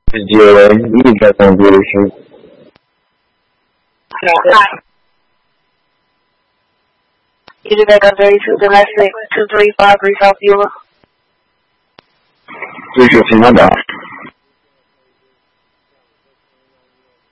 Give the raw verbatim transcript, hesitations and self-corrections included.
zero, you can check on zero street. Hi. You do back on thirty-two domestic two three five three South Beulah. three fifteen, my bad.